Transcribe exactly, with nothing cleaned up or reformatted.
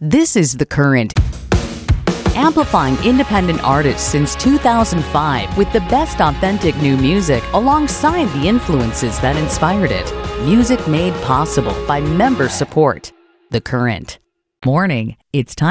This is The Current, amplifying independent artists since two thousand five with the best authentic new music alongside the influences that inspired it. Music made possible by member support. The Current. Morning, it's time.